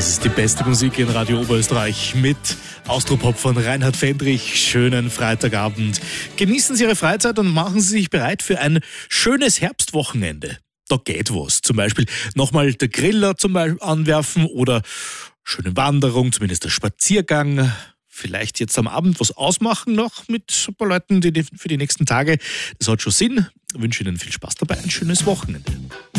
Das ist die beste Musik in Radio Oberösterreich mit Austropop von Reinhard Fendrich. Schönen Freitagabend. Genießen Sie Ihre Freizeit und machen Sie sich bereit für ein schönes Herbstwochenende. Da geht was. Zum Beispiel nochmal der Griller zum Beispiel anwerfen oder schöne Wanderung, zumindest der Spaziergang. Vielleicht jetzt am Abend was ausmachen noch mit ein paar Leuten für die nächsten Tage. Das hat schon Sinn. Ich wünsche Ihnen viel Spaß dabei. Ein schönes Wochenende.